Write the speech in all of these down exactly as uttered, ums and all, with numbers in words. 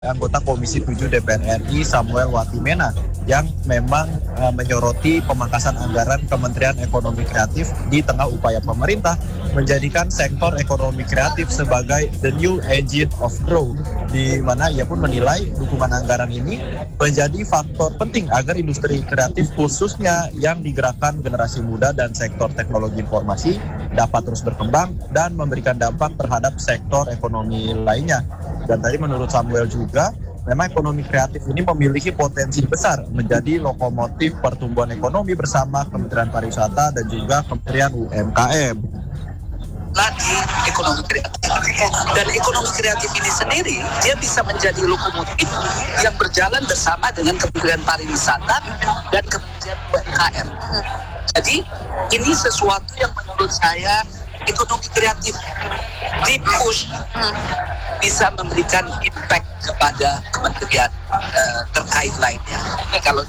Anggota Komisi tujuh D P R R I Samuel Watimena yang memang uh, menyoroti pemangkasan anggaran Kementerian Ekonomi Kreatif di tengah upaya pemerintah menjadikan sektor ekonomi kreatif sebagai the new engine of growth, di mana ia pun menilai dukungan anggaran ini menjadi faktor penting agar industri kreatif khususnya yang digerakkan generasi muda dan sektor teknologi informasi dapat terus berkembang dan memberikan dampak terhadap sektor ekonomi lainnya. Dan tadi menurut Samuel juga, memang ekonomi kreatif ini memiliki potensi besar menjadi lokomotif pertumbuhan ekonomi bersama Kementerian Pariwisata dan juga Kementerian U M K M. Lagi ekonomi kreatif, dan ekonomi kreatif ini sendiri dia bisa menjadi lokomotif yang berjalan bersama dengan Kementerian Pariwisata dan Kementerian U M K M. Jadi ini sesuatu yang menurut saya ekonomi kreatif di push bisa memberikan impact kepada kementerian uh, terkait lainnya. Ini kalau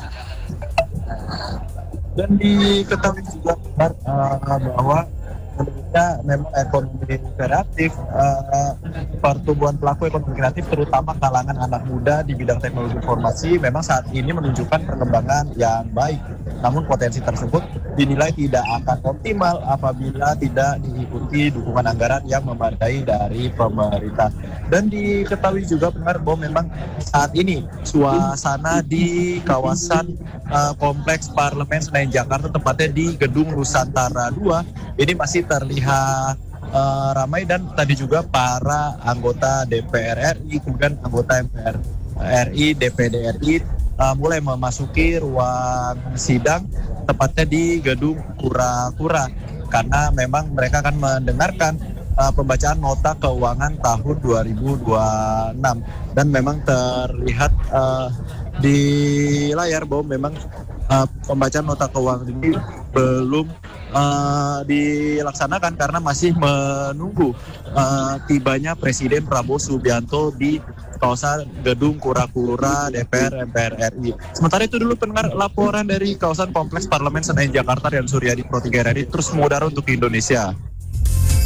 uh, dan diketahui juga uh, bahwa menurutnya memang ekonomi kreatif, uh, pertumbuhan pelaku ekonomi kreatif terutama kalangan anak muda di bidang teknologi informasi memang saat ini menunjukkan perkembangan yang baik. Namun potensi tersebut dinilai tidak akan optimal apabila tidak diikuti dukungan anggaran yang memadai dari pemerintah. Dan diketahui juga benar bahwa memang saat ini suasana di kawasan uh, kompleks Parlemen Senayan Jakarta, tepatnya di Gedung Nusantara dua, ini masih terlihat uh, ramai, dan tadi juga para anggota D P R R I, kemudian anggota M P R R I, D P D R I uh, mulai memasuki ruang sidang tepatnya di Gedung Kura-Kura, karena memang mereka akan mendengarkan uh, pembacaan nota keuangan tahun dua ribu dua puluh enam, dan memang terlihat uh, di layar bahwa memang uh, pembacaan nota keuangan ini belum uh, dilaksanakan karena masih menunggu uh, tibanya Presiden Prabowo Subianto di kawasan Gedung Kura-Kura D P R M P R R I. Sementara itu dulu pendengar laporan dari kawasan kompleks Parlemen Senayan Jakarta, dan Suryadi Pro tiga R R I terus mengudara untuk Indonesia.